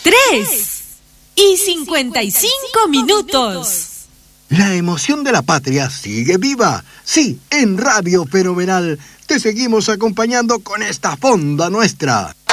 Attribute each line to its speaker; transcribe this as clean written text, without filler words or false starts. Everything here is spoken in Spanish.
Speaker 1: 3:55.
Speaker 2: La emoción de la patria sigue viva. Sí, en Radio Fenomenal te seguimos acompañando con esta fonda nuestra.